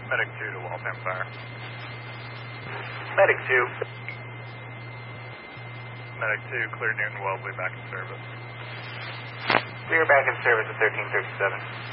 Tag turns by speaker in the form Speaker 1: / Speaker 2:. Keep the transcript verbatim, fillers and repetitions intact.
Speaker 1: Medic two to Waltham Fire.
Speaker 2: Medic two.
Speaker 1: Medic two, clear Newton Wellesley, back in service.
Speaker 2: Clear back in service at thirteen thirty-seven.